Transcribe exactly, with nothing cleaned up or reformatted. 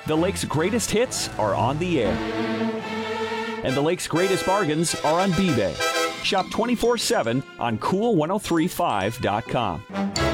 The Lake's greatest hits are on the air. And the Lake's greatest bargains are on B-Bay. Shop twenty-four seven on cool ten thirty-five dot com.